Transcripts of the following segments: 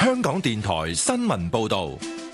香港電台新聞報道。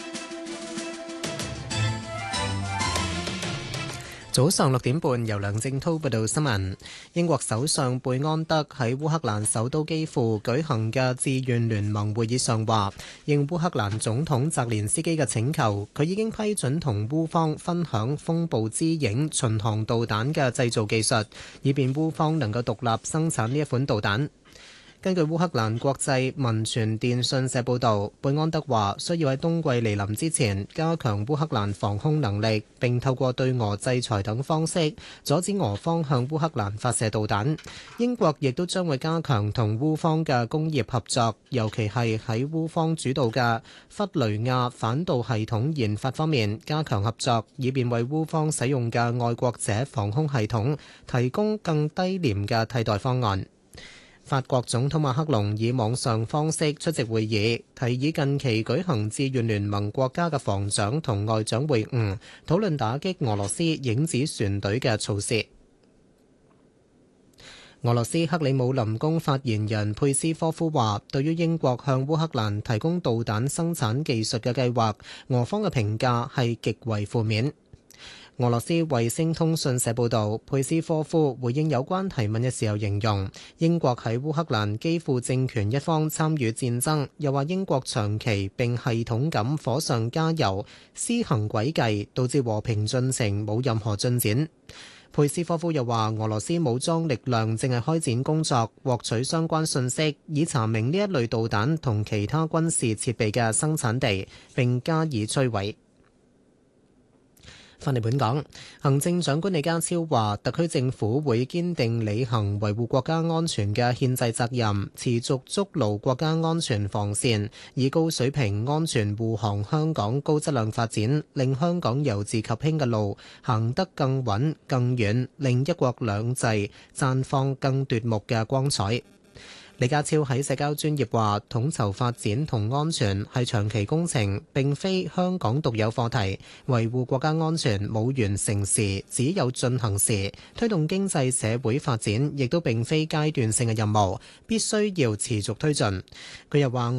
早上6點半，由梁正滔報道新聞。英國首相貝安德喺烏克蘭首都基輔舉行嘅志願聯盟會議上話，應烏克蘭總統澤連斯基嘅請求，佢已經批准同烏方分享風暴之影巡航導彈嘅製造技術，以便烏方能夠獨立生產呢一款導彈。根據烏克蘭國際民傳電訊社報導，貝安德話需要喺冬季嚟臨之前加強烏克蘭防空能力，並透過對俄制裁等方式阻止俄方向烏克蘭發射導彈。英國亦都將會加強同烏方嘅工業合作，尤其係喺烏方主導嘅弗雷亞反導系統研發方面加強合作，以便為烏方使用嘅愛國者防空系統提供更低廉嘅替代方案。法國總統馬克龍以網上方式出席會議，提議近期舉行志願聯盟國家嘅防長同外長會晤，討論打擊俄羅斯影子船隊嘅措施。俄羅斯克里姆林宮發言人佩斯科夫話，對於英國向烏克蘭提供導彈生產技術嘅計劃，俄方嘅評價係極為負面。俄羅斯衛星通訊社報導，佩斯科夫回應有關提問嘅時候形容，英國喺烏克蘭基輔政權一方參與戰爭，又話英國長期並系統咁火上加油，施行詭計，導致和平進程冇任何進展。佩斯科夫又話，俄羅斯武裝力量正係開展工作，獲取相關信息，以查明呢一類導彈同其他軍事設備嘅生產地，並加以摧毀。返嚟本港，行政長官李家超話，特區政府會堅定履行維護國家安全嘅憲制責任，持續築牢國家安全防線，以高水平安全護航香港高質量發展，令香港由治及興嘅路行得更穩更遠，令一國兩制綻放更奪目嘅光彩。李家超喺社交專頁話，統籌發展同安全係長期工程，並非香港獨有課題。維護國家安全冇完成時，只有進行時。推動經濟社會發展，亦都並非階段性嘅任務，必須要持續推進。佢又話，